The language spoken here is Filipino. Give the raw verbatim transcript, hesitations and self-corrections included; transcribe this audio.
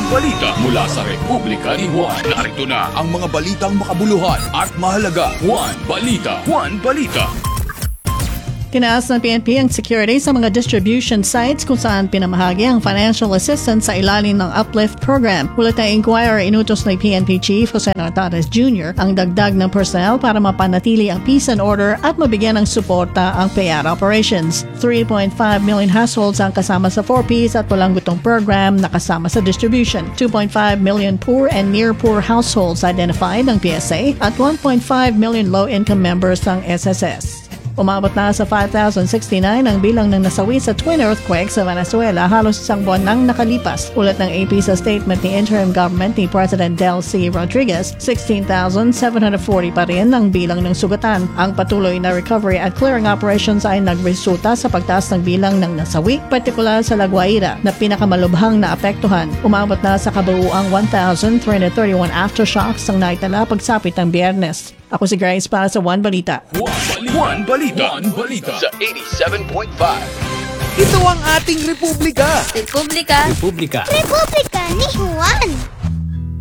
Balita mula sa Republika ni Juan. Narito na ang mga balitang makabuluhan at mahalaga. Juan Balita. Juan Balita. Tinaas ng P N P ang security sa mga distribution sites kung saan pinamahagi ang financial assistance sa ilalim ng Uplift Program. Ulat ng Inquirer, inutos ng P N P Chief Jose Nartates Junior ang dagdag ng personnel para mapanatili ang peace and order at mabigyan ng suporta ang payout operations. three point five million households ang kasama sa four Ps at walang gutong program na kasama sa distribution. two point five million poor and near poor households identified ng P S A at one point five million low-income members ng S S S. Umabot na sa five thousand sixty-nine ang bilang ng nasawi sa twin earthquake sa Venezuela halos isang buwan nang nakalipas. Ulat ng A P sa statement ni interim government ni President Delcy Rodriguez, sixteen thousand seven hundred forty pa rin ang bilang ng sugatan. Ang patuloy na recovery at clearing operations ay nagresulta sa pagtaas ng bilang ng nasawi, partikular sa La Guaira na pinakamalubhang na apektuhan. Umabot na sa kabuuang one thousand three hundred thirty-one aftershocks ang naitala pagsapit ng Biyernes. Ako si Grace para sa Juan Balita. Juan Balita. Juan Balita. Sa eighty-seven point five. Ito ang ating Republika. Republika. Republika. Republika ni Juan.